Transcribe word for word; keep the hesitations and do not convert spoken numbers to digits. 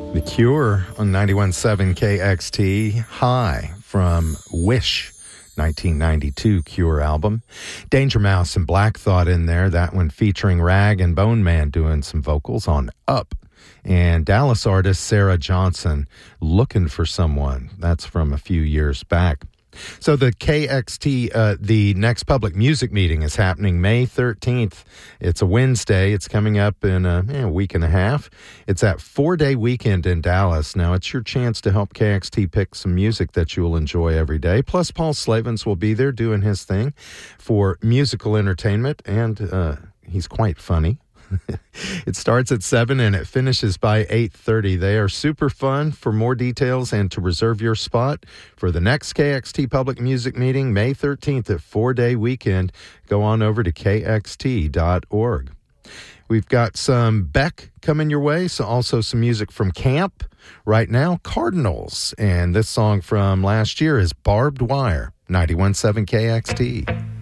The Cure on ninety-one point seven K X T, High from Wish, nineteen ninety-two Cure album. Danger Mouse and Black Thought in there, that one featuring Rag and Bone Man doing some vocals on Up. And Dallas artist Sarah Johnson, Looking for Someone. That's from a few years back. So the K X T, uh, the next public music meeting is happening May thirteenth. It's a Wednesday. It's coming up in a, eh, a week and a half. It's that four-day weekend in Dallas. Now, it's your chance to help K X T pick some music that you'll enjoy every day. Plus, Paul Slavens will be there doing his thing for musical entertainment, and uh, he's quite funny. It starts at seven and it finishes by eight thirty. They are super fun. For more details and to reserve your spot for the next K X T Public Music Meeting, May thirteenth at four-day weekend, go on over to K X T dot org. We've got some Beck coming your way, so also some music from Camp. Right now, Cardinals. And this song from last year is Barbed Wire, ninety-one point seven K X T.